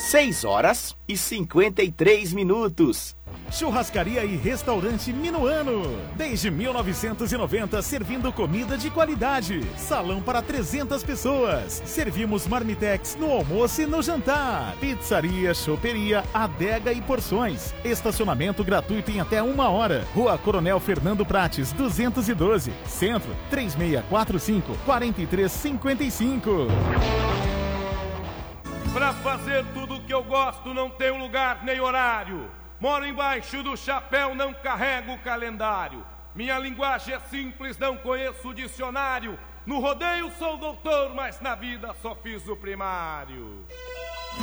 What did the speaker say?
6h53. Churrascaria e restaurante Minuano. Desde 1990, servindo comida de qualidade. Salão para 300 pessoas. Servimos marmitex no almoço e no jantar. Pizzaria, choperia, adega e porções. Estacionamento gratuito em até 1 hora. Rua Coronel Fernando Prates, 212. Centro, 3645-4355. Pra fazer tudo o que eu gosto, não tem lugar nem horário. Moro embaixo do chapéu, não carrego o calendário. Minha linguagem é simples, não conheço o dicionário. No rodeio sou doutor, mas na vida só fiz o primário.